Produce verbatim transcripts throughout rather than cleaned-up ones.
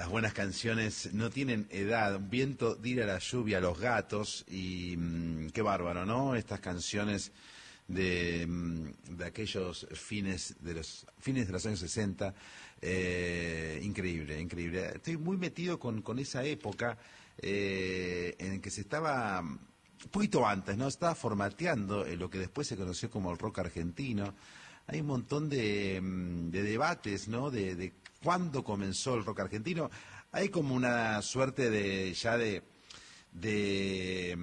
Las buenas canciones no tienen edad. Viento, Dile a la lluvia, Los gatos y mmm, qué bárbaro, ¿no? Estas canciones de, mmm, de aquellos fines de los fines de los años sesenta, eh, increíble, increíble. Estoy muy metido con, con esa época eh, en que se estaba un poquito antes, ¿no? Estaba formateando eh, lo que después se conoció como el rock argentino. Hay un montón de, de debates, ¿no? De, de cuándo comenzó el rock argentino. Hay como una suerte de ya de de,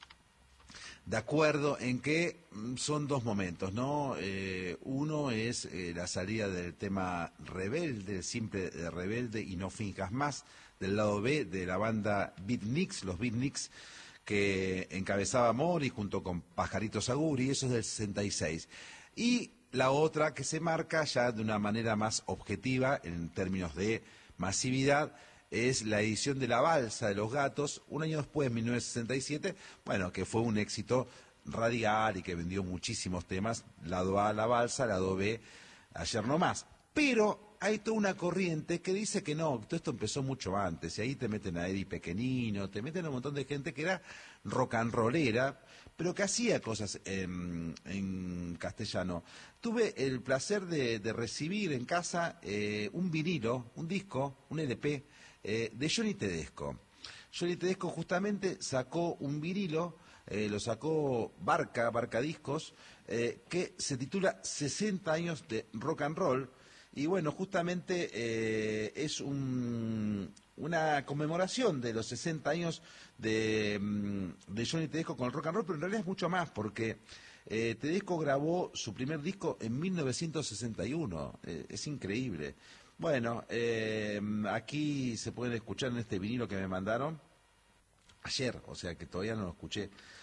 de acuerdo en que son dos momentos, ¿no? Eh, uno es eh, la salida del tema Rebelde, simple eh, Rebelde y No finjas más, del lado B de la banda Beatniks, los Beatniks, que encabezaba Mori junto con Pajarito Saguri, eso es del sesenta y seis. Y la otra que se marca ya de una manera más objetiva en términos de masividad es la edición de La Balsa de los Gatos, un año después, en mil novecientos sesenta y siete, bueno, que fue un éxito radial y que vendió muchísimos temas, lado A, La Balsa, lado B, Ayer no más. Pero hay toda una corriente que dice que no, que todo esto empezó mucho antes, y ahí te meten a Eddie Pequenino, te meten a un montón de gente que era rock and rollera, pero que hacía cosas en, en castellano. Tuve el placer de, de recibir en casa eh, un vinilo, un disco, un L P, eh, de Johnny Tedesco. Johnny Tedesco justamente sacó un vinilo, eh, lo sacó Barca, Barca Discos, eh, que se titula sesenta años de rock and roll. Y bueno, justamente eh, es un, una conmemoración de los sesenta años de, de Johnny Tedesco con el rock and roll, pero en realidad es mucho más, porque eh, Tedesco grabó su primer disco en mil novecientos sesenta y uno, eh, es increíble. Bueno, eh, aquí se pueden escuchar en este vinilo que me mandaron ayer, o sea que todavía no lo escuché.